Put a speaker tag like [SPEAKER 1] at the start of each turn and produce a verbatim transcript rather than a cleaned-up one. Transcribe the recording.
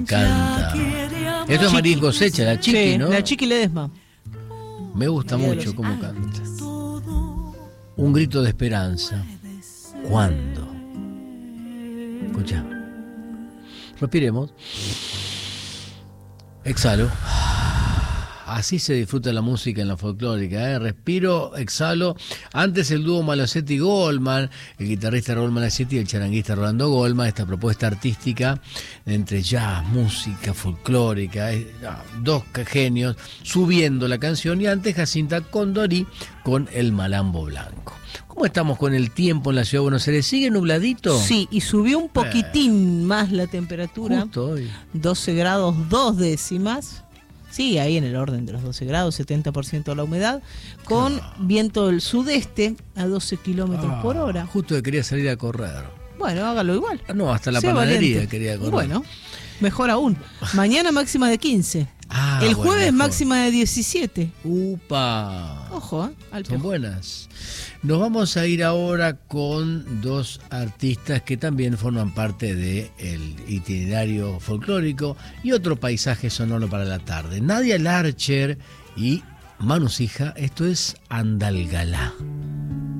[SPEAKER 1] Canta. Esto es María Cosecha, la Chiqui,
[SPEAKER 2] sí,
[SPEAKER 1] ¿no?
[SPEAKER 2] La Chiqui Ledesma.
[SPEAKER 1] Me gusta
[SPEAKER 2] María
[SPEAKER 1] mucho
[SPEAKER 2] los...
[SPEAKER 1] cómo
[SPEAKER 2] ah.
[SPEAKER 1] canta. Un grito de esperanza. ¿Cuándo? Escucha. Respiremos. Exhalo. Así se disfruta la música en la folclórica, ¿eh? Respiro, exhalo. Antes el dúo Malosetti y Goldman, el guitarrista Raúl Malosetti y el charanguista Rolando Goldman, esta propuesta artística entre jazz, música folclórica, eh, dos genios subiendo la canción, y antes Jacinta Condori con El Malambo Blanco. ¿Cómo estamos con el tiempo en la Ciudad de Buenos Aires? ¿Sigue nubladito?
[SPEAKER 2] Sí, y subió un poquitín eh, más la temperatura.
[SPEAKER 1] Justo hoy.
[SPEAKER 2] doce grados, dos décimas. Sí, ahí en el orden de los doce grados, setenta por ciento de la humedad, con ah. viento del sudeste a doce kilómetros ah, por hora.
[SPEAKER 1] Justo que quería salir a correr.
[SPEAKER 2] Bueno, hágalo igual.
[SPEAKER 1] No, hasta la sea panadería valiente. Quería correr.
[SPEAKER 2] Bueno, mejor aún. Mañana máxima de quince. Ah, el jueves bueno, máxima de diecisiete.
[SPEAKER 1] Upa.
[SPEAKER 2] Ojo, ¿eh? Al
[SPEAKER 1] Son buenas. Nos vamos a ir ahora con dos artistas que también forman parte del itinerario folclórico y otro paisaje sonoro para la tarde. Nadia Larcher y Manu Sija, esto es Andalgalá.